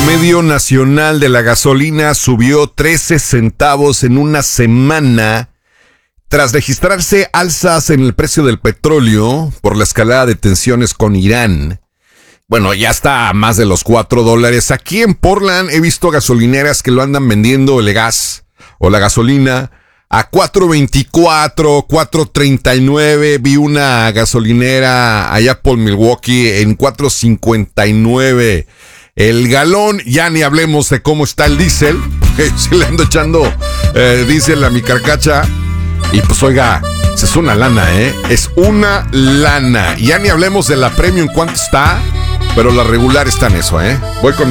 promedio nacional de la gasolina subió 13 centavos en una semana tras registrarse alzas en el precio del petróleo por la escalada de tensiones con Irán. Bueno, ya está a más de los $4. Aquí en Portland he visto gasolineras que lo andan vendiendo el gas o la gasolina a $4.24, $4.39. Vi una gasolinera allá por Milwaukee en $4.59 el galón. Ya ni hablemos de cómo está el diésel. Si le ando echando diésel a mi carcacha. Y pues oiga, es una lana, es una lana. Ya ni hablemos de la premium, cuánto está, pero la regular está en eso, Voy con